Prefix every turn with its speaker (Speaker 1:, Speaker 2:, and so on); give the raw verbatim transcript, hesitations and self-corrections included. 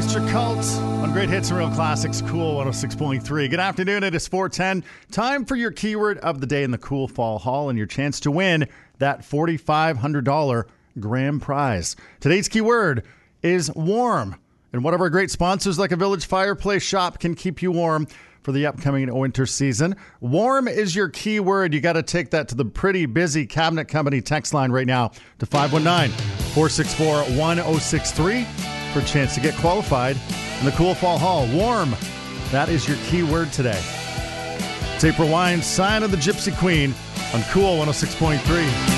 Speaker 1: Mister Cult on Great Hits and Real Classics, Cool one oh six point three. Good afternoon, it is four ten. Time for your keyword of the day in the Cool Fall Hall and your chance to win that four thousand five hundred dollars grand prize. Today's keyword is warm. And one of our great sponsors, like a Village Fireplace Shop, can keep you warm for the upcoming winter season. Warm is your keyword. You got to take that to the pretty busy Cabinet Company text line right now to five one nine, four six four, one oh six three for a chance to get qualified in the Cool Fall Hall. Warm. That is your keyword today. It's April Wine, Sign of the Gypsy Queen on Cool one oh six point three.